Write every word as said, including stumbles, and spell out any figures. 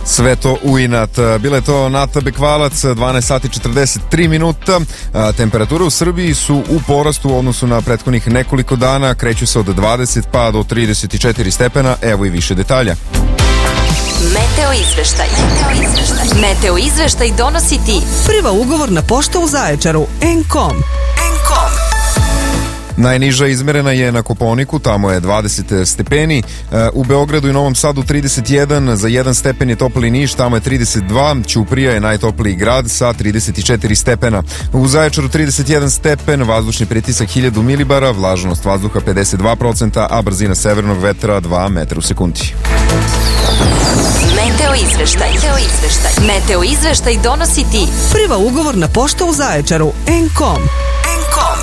Sve to u inat. Bila je to Nata Bekvalac, dvanaest sati četrdeset tri minuta. Temperature u Srbiji su u porastu u odnosu na prethodnih nekoliko dana. Kreću se od dvadeset pa do trideset četiri stepena. Evo i više detalja. Meteo izveštaj. Meteo izveštaj. Meteo izveštaj donosi ti. Prva ugovorna pošta u Zaječaru. Enkom. Enkom. Najniža izmerena je na Kopaoniku, tamo je dvadeset stepeni, u Beogradu i Novom Sadu trideset jedan, za jedan stepen je topliji Niš, tamo je trideset dva, Ćuprija je najtopliji grad sa trideset četiri stepena. U Zaječaru trideset jedan stepen, vazdušni pritisak hiljadu milibara, vlažnost vazduha pedeset dva procenta, a brzina severnog vetra dva metra u sekundi. Meteo izveštaj. Meteo izveštaj. Meteo izveštaj donosi ti. Prva ugovorna pošta u Zaječaru. Enkom.